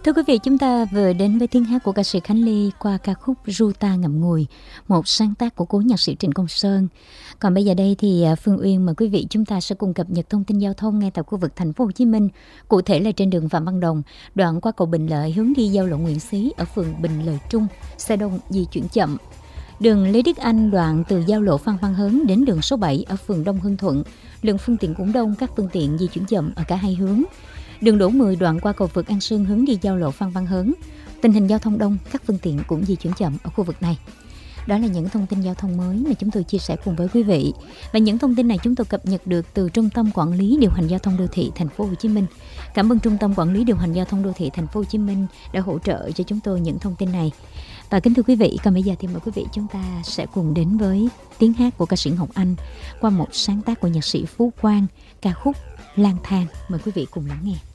Thưa quý vị, chúng ta vừa đến với tiếng hát của ca sĩ Khánh Ly qua ca khúc Ru Ta Ngậm Ngùi, một sáng tác của cố nhạc sĩ Trịnh Công Sơn. Còn bây giờ đây thì Phương Uyên mời quý vị chúng ta sẽ cùng cập nhật thông tin giao thông ngay tại khu vực thành phố Hồ Chí Minh. Cụ thể là trên đường Phạm Văn Đồng, đoạn qua cầu Bình Lợi hướng đi giao lộ Nguyễn Xí ở phường Bình Lợi Trung, xe đông di chuyển chậm. Đường Lê Đức Anh đoạn từ giao lộ Phan Văn Hớn đến đường số 7 ở phường Đông Hưng Thuận, lượng phương tiện cũng đông, các phương tiện di chuyển chậm ở cả hai hướng. Đường Đỗ 10 đoạn qua cầu vượt An Sương hướng đi giao lộ Phan Văn Hớn, tình hình giao thông đông, các phương tiện cũng di chuyển chậm ở khu vực này. Đó là những thông tin giao thông mới mà chúng tôi chia sẻ cùng với quý vị. Và những thông tin này chúng tôi cập nhật được từ Trung tâm Quản lý Điều hành Giao thông Đô thị Thành phố Hồ Chí Minh. Cảm ơn Trung tâm Quản lý Điều hành Giao thông Đô thị Thành phố Hồ Chí Minh đã hỗ trợ cho chúng tôi những thông tin này. Và kính thưa quý vị, còn bây giờ thì mời quý vị chúng ta sẽ cùng đến với tiếng hát của ca sĩ Ngọc Anh qua một sáng tác của nhạc sĩ Phú Quang, ca khúc Lang Thang. Mời quý vị cùng lắng nghe.